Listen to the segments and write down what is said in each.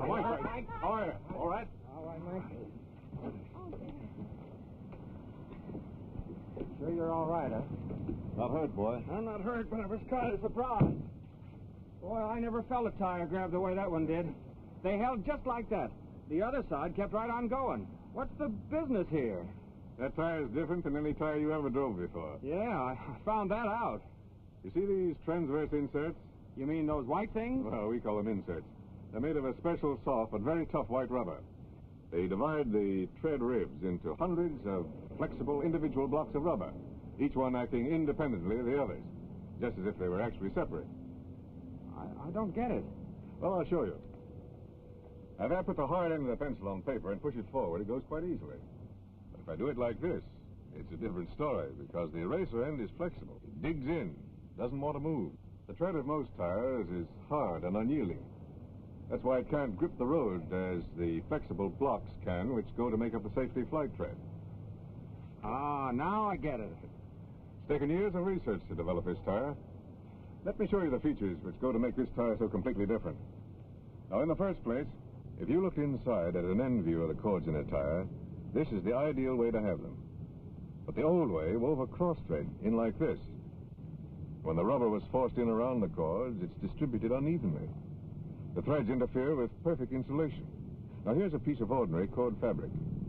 All right, Mike. All right. All right. All right, Mike. Sure you're all right, huh? Not hurt, boy. I'm not hurt, but I was kind of surprised. Boy, I never felt a tire grab the way that one did. They held just like that. The other side kept right on going. What's the business here? That tire's different than any tire you ever drove before. Yeah, I found that out. You see these transverse inserts? You mean those white things? Well, we call them inserts. They're made of a special soft but very tough white rubber. They divide the tread ribs into hundreds of flexible individual blocks of rubber, each one acting independently of the others, just as if they were actually separate. I don't get it. Well, I'll show you. Now, if I put the hard end of the pencil on paper and push it forward, it goes quite easily. But if I do it like this, it's a different story, because the eraser end is flexible. It digs in, doesn't want to move. The tread of most tires is hard and unyielding. That's why it can't grip the road as the flexible blocks can, which go to make up the safety flight tread. Ah, now I get it. It's taken years of research to develop this tire. Let me show you the features which go to make this tire so completely different. Now, in the first place, if you looked inside at an end view of the cords in a tire, this is the ideal way to have them. But the old way wove a cross thread in like this. When the rubber was forced in around the cords, it's distributed unevenly. The threads interfere with perfect insulation. Now, here's a piece of ordinary cord fabric.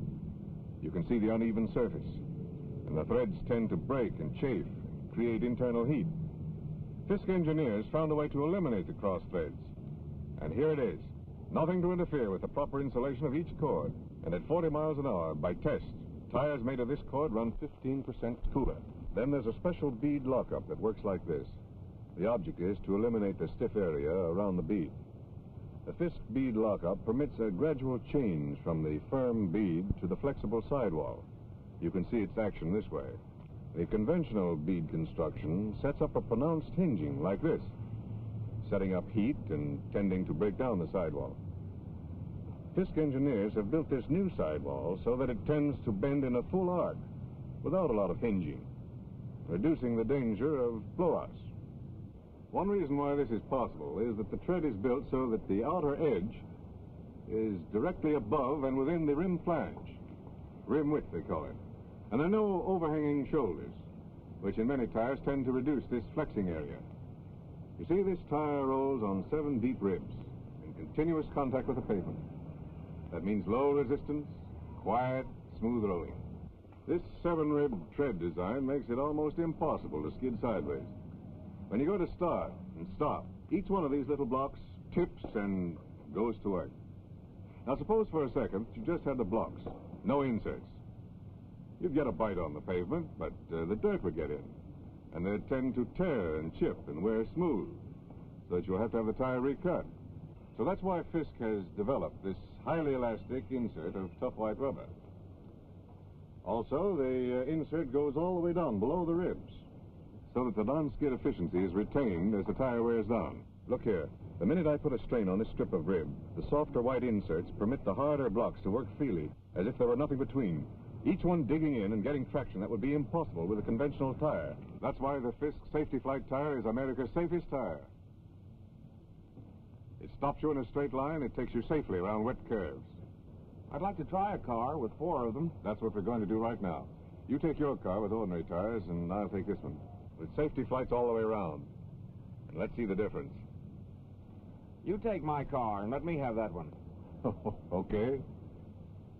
You can see the uneven surface, and the threads tend to break and chafe and create internal heat. Fisk engineers found a way to eliminate the cross threads. And here it is. Nothing to interfere with the proper insulation of each cord. And at 40 miles an hour, by test, tires made of this cord run 15% cooler. Then there's a special bead lockup that works like this. The object is to eliminate the stiff area around the bead. The Fisk bead lockup permits a gradual change from the firm bead to the flexible sidewall. You can see its action this way. The conventional bead construction sets up a pronounced hinging like this, setting up heat and tending to break down the sidewall. Fisk engineers have built this new sidewall so that it tends to bend in a full arc without a lot of hinging, reducing the danger of blowouts. One reason why this is possible is that the tread is built so that the outer edge is directly above and within the rim flange, rim width they call it. And there are no overhanging shoulders, which in many tires tend to reduce this flexing area. You see, this tire rolls on 7 deep ribs in continuous contact with the pavement. That means low resistance, quiet, smooth rolling. This 7-rib tread design makes it almost impossible to skid sideways. When you go to start and stop, each one of these little blocks tips and goes to work. Now, suppose for a second you just had the blocks, no inserts. You'd get a bite on the pavement, but the dirt would get in, and they'd tend to tear and chip and wear smooth, so that you'll have to have the tire recut. So that's why Fisk has developed this highly elastic insert of tough white rubber. Also, the insert goes all the way down below the ribs, so that the non-skid efficiency is retained as the tire wears down. Look here. The minute I put a strain on this strip of rib, the softer white inserts permit the harder blocks to work freely, as if there were nothing between. Each one digging in and getting traction that would be impossible with a conventional tire. That's why the Fisk Safety Flight tire is America's safest tire. It stops you in a straight line. It takes you safely around wet curves. I'd like to try a car with 4 of them. That's what we're going to do right now. You take your car with ordinary tires, and I'll take this one, with safety flights all the way around. And let's see the difference. You take my car and let me have that one. Okay.